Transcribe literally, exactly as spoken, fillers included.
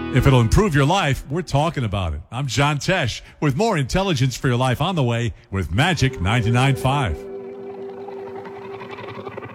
If it'll improve your life, we're talking about it. I'm John Tesh with more intelligence for your life on the way with Magic ninety-nine point five.